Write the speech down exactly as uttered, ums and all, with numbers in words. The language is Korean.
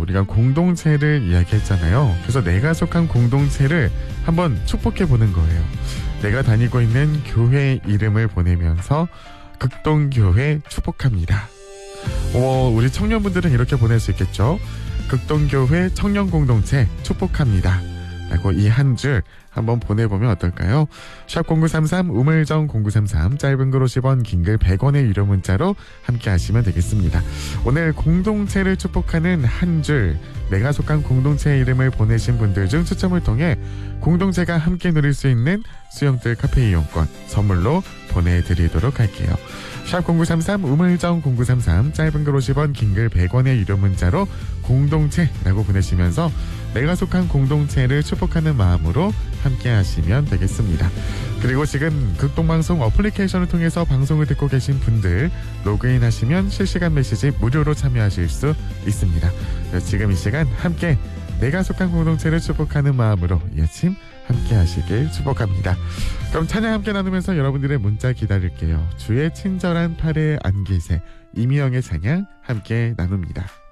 우리가 공동체를 이야기했잖아요. 그래서 내가 속한 공동체를 한번 축복해보는 거예요. 내가 다니고 있는 교회 이름을 보내면서 극동교회 축복합니다. 어, 우리 청년분들은 이렇게 보낼 수 있겠죠. 극동교회 청년공동체 축복합니다 라고 이 한 줄 한번 보내보면 어떨까요? 샵 공구삼삼 우물정 공구삼삼 짧은 글 오십 원 긴 글 백 원의 유료 문자로 함께 하시면 되겠습니다. 오늘 공동체를 축복하는 한 줄 내가 속한 공동체의 이름을 보내신 분들 중 추첨을 통해 공동체가 함께 누릴 수 있는 수영들 카페 이용권 선물로 보내드리도록 할게요. 샵 공구삼삼 우물정 공구삼삼 짧은 글 오십 원 긴 글 백 원의 유료 문자로 공동체라고 보내시면서 내가 속한 공동체를 축복하는 마음으로 함께 하시면 되겠습니다. 그리고 지금 극동방송 어플리케이션을 통해서 방송을 듣고 계신 분들 로그인 하시면 실시간 메시지 무료로 참여하실 수 있습니다. 지금 이 시간 함께 내가 속한 공동체를 축복하는 마음으로 이 아침 함께 하시길 축복합니다. 그럼 찬양 함께 나누면서 여러분들의 문자 기다릴게요. 주의 친절한 팔에 안기세 이미영의 찬양 함께 나눕니다.